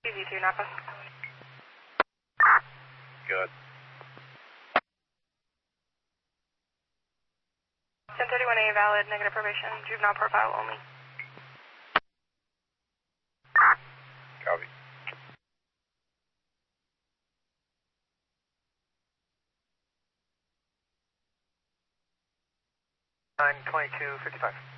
TV2 Napa. Good. 1031A valid, negative probation, juvenile profile only. Copy. Nine 2255.